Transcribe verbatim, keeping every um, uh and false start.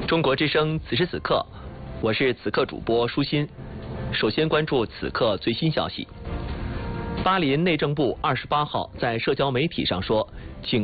中国之声此时此刻，我是此刻主播舒心。首先关注此刻最新消息。巴林内政部二十八号在社交媒体上说，警